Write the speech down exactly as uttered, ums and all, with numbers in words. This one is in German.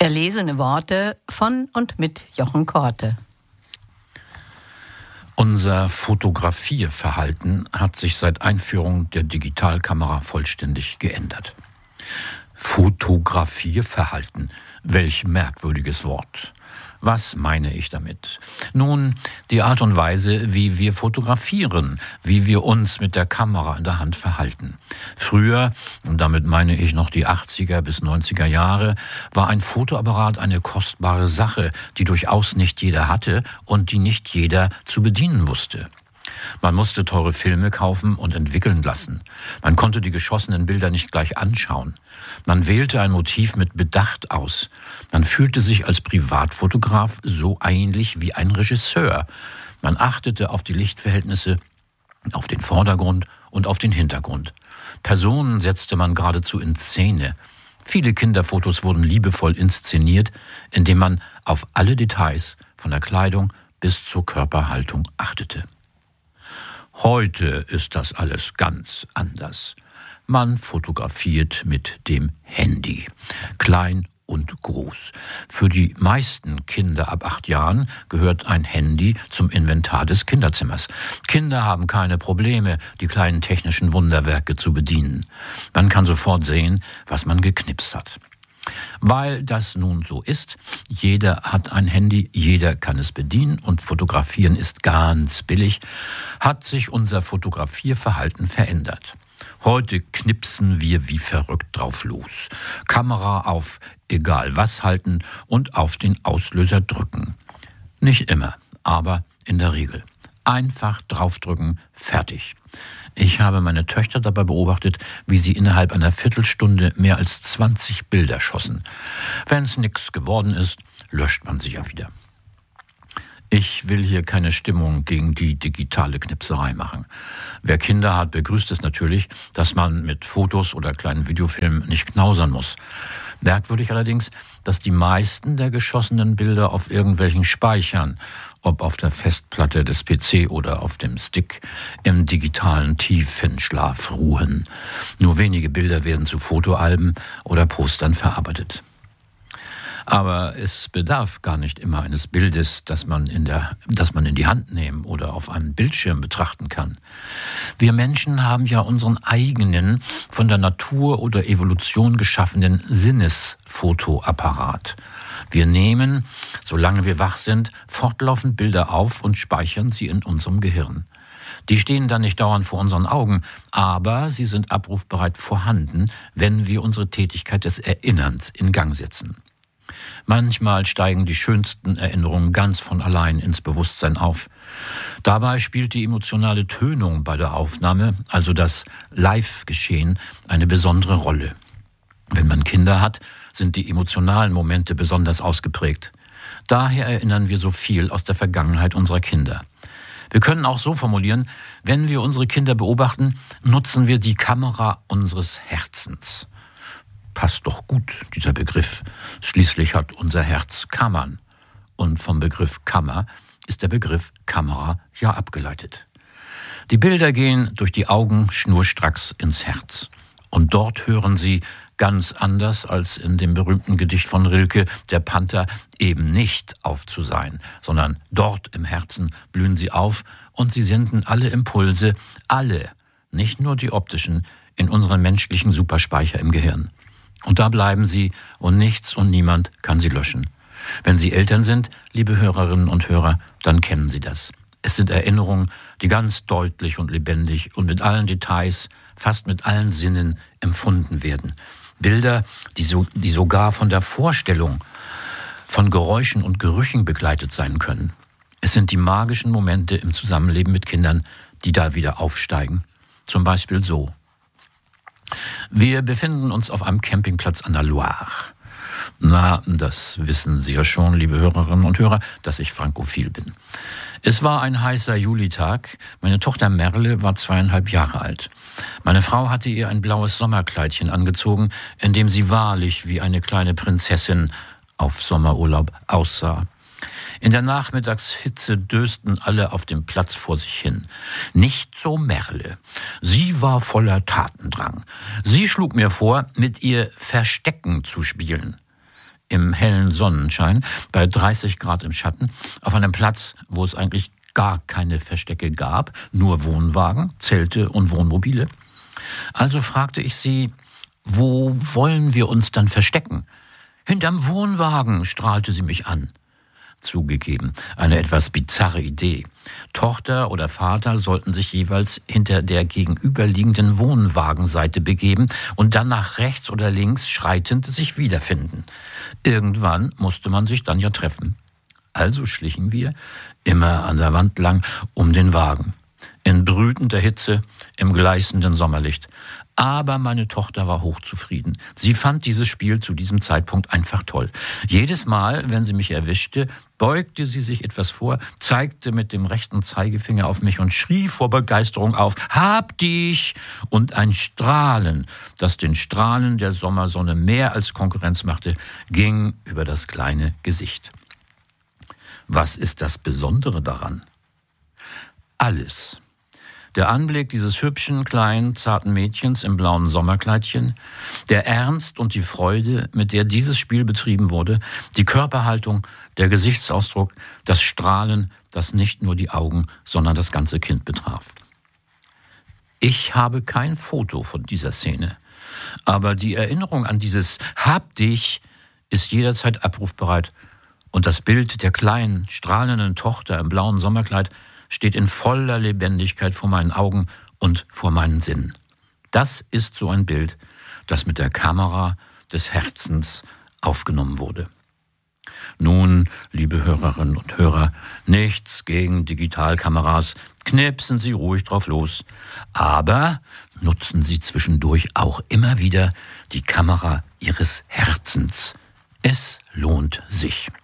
Erlesene Worte von und mit Jochen Korte. Unser Fotografierverhalten hat sich seit Einführung der Digitalkamera vollständig geändert. Fotografierverhalten, welch merkwürdiges Wort. Was meine ich damit? Nun, die Art und Weise, wie wir fotografieren, wie wir uns mit der Kamera in der Hand verhalten. Früher, und damit meine ich noch die achtziger bis neunziger Jahre, war ein Fotoapparat eine kostbare Sache, die durchaus nicht jeder hatte und die nicht jeder zu bedienen wusste. Man musste teure Filme kaufen und entwickeln lassen. Man konnte die geschossenen Bilder nicht gleich anschauen. Man wählte ein Motiv mit Bedacht aus. Man fühlte sich als Privatfotograf so ähnlich wie ein Regisseur. Man achtete auf die Lichtverhältnisse, auf den Vordergrund und auf den Hintergrund. Personen setzte man geradezu in Szene. Viele Kinderfotos wurden liebevoll inszeniert, indem man auf alle Details, von der Kleidung bis zur Körperhaltung, achtete. Heute ist das alles ganz anders. Man fotografiert mit dem Handy, klein und groß. Für die meisten Kinder ab acht Jahren gehört ein Handy zum Inventar des Kinderzimmers. Kinder haben keine Probleme, die kleinen technischen Wunderwerke zu bedienen. Man kann sofort sehen, was man geknipst hat. Weil das nun so ist, jeder hat ein Handy, jeder kann es bedienen und fotografieren ist ganz billig, hat sich unser Fotografierverhalten verändert. Heute knipsen wir wie verrückt drauf los. Kamera auf egal was halten und auf den Auslöser drücken. Nicht immer, aber in der Regel. Einfach draufdrücken, fertig. Ich habe meine Töchter dabei beobachtet, wie sie innerhalb einer Viertelstunde mehr als zwanzig Bilder schossen. Wenn es nichts geworden ist, löscht man sie ja wieder. Ich will hier keine Stimmung gegen die digitale Knipserei machen. Wer Kinder hat, begrüßt es natürlich, dass man mit Fotos oder kleinen Videofilmen nicht knausern muss. Merkwürdig allerdings, dass die meisten der geschossenen Bilder auf irgendwelchen Speichern, ob auf der Festplatte des P C oder auf dem Stick, im digitalen Tiefenschlaf ruhen. Nur wenige Bilder werden zu Fotoalben oder Postern verarbeitet. Aber es bedarf gar nicht immer eines Bildes, das man in der, das man in die Hand nehmen oder auf einem Bildschirm betrachten kann. Wir Menschen haben ja unseren eigenen, von der Natur oder Evolution geschaffenen Sinnesfotoapparat. Wir nehmen, solange wir wach sind, fortlaufend Bilder auf und speichern sie in unserem Gehirn. Die stehen dann nicht dauernd vor unseren Augen, aber sie sind abrufbereit vorhanden, wenn wir unsere Tätigkeit des Erinnerns in Gang setzen. Manchmal steigen die schönsten Erinnerungen ganz von allein ins Bewusstsein auf. Dabei spielt die emotionale Tönung bei der Aufnahme, also das Live-Geschehen, eine besondere Rolle. Wenn man Kinder hat, sind die emotionalen Momente besonders ausgeprägt. Daher erinnern wir so viel aus der Vergangenheit unserer Kinder. Wir können auch so formulieren, wenn wir unsere Kinder beobachten, nutzen wir die Kamera unseres Herzens. Passt doch gut, dieser Begriff. Schließlich hat unser Herz Kammern. Und vom Begriff Kammer ist der Begriff Kamera ja abgeleitet. Die Bilder gehen durch die Augen schnurstracks ins Herz. Und dort hören sie, ganz anders als in dem berühmten Gedicht von Rilke, der Panther, eben nicht auf zu sein, sondern dort im Herzen blühen sie auf und sie senden alle Impulse, alle, nicht nur die optischen, in unseren menschlichen Superspeicher im Gehirn. Und da bleiben sie und nichts und niemand kann sie löschen. Wenn Sie Eltern sind, liebe Hörerinnen und Hörer, dann kennen Sie das. Es sind Erinnerungen, die ganz deutlich und lebendig und mit allen Details, fast mit allen Sinnen empfunden werden. Bilder, die, so, die sogar von der Vorstellung von Geräuschen und Gerüchen begleitet sein können. Es sind die magischen Momente im Zusammenleben mit Kindern, die da wieder aufsteigen. Zum Beispiel so. Wir befinden uns auf einem Campingplatz an der Loire. Na, das wissen Sie ja schon, liebe Hörerinnen und Hörer, dass ich frankophil bin. Es war ein heißer Julitag. Meine Tochter Merle war zweieinhalb Jahre alt. Meine Frau hatte ihr ein blaues Sommerkleidchen angezogen, in dem sie wahrlich wie eine kleine Prinzessin auf Sommerurlaub aussah. In der Nachmittagshitze dösten alle auf dem Platz vor sich hin. Nicht so Merle. Sie war voller Tatendrang. Sie schlug mir vor, mit ihr Verstecken zu spielen. im hellen Sonnenschein, bei dreißig Grad im Schatten, auf einem Platz, wo es eigentlich gar keine Verstecke gab, nur Wohnwagen, Zelte und Wohnmobile. Also fragte ich sie, wo wollen wir uns dann verstecken? Hinterm Wohnwagen, strahlte sie mich an. Zugegeben, eine etwas bizarre Idee. Tochter oder Vater sollten sich jeweils hinter der gegenüberliegenden Wohnwagenseite begeben und dann nach rechts oder links schreitend sich wiederfinden. Irgendwann musste man sich dann ja treffen. Also schlichen wir, immer an der Wand lang, um den Wagen. In brütender Hitze, im gleißenden Sommerlicht. Aber meine Tochter war hochzufrieden. Sie fand dieses Spiel zu diesem Zeitpunkt einfach toll. Jedes Mal, wenn sie mich erwischte, beugte sie sich etwas vor, zeigte mit dem rechten Zeigefinger auf mich und schrie vor Begeisterung auf, »Hab dich!« Und ein Strahlen, das den Strahlen der Sommersonne mehr als Konkurrenz machte, ging über das kleine Gesicht. Was ist das Besondere daran? Alles. Der Anblick dieses hübschen, kleinen, zarten Mädchens im blauen Sommerkleidchen, der Ernst und die Freude, mit der dieses Spiel betrieben wurde, die Körperhaltung, der Gesichtsausdruck, das Strahlen, das nicht nur die Augen, sondern das ganze Kind betraf. Ich habe kein Foto von dieser Szene, aber die Erinnerung an dieses »Hab dich« ist jederzeit abrufbereit und das Bild der kleinen, strahlenden Tochter im blauen Sommerkleid steht in voller Lebendigkeit vor meinen Augen und vor meinen Sinnen. Das ist so ein Bild, das mit der Kamera des Herzens aufgenommen wurde. Nun, liebe Hörerinnen und Hörer, nichts gegen Digitalkameras, knipsen Sie ruhig drauf los, aber nutzen Sie zwischendurch auch immer wieder die Kamera Ihres Herzens. Es lohnt sich.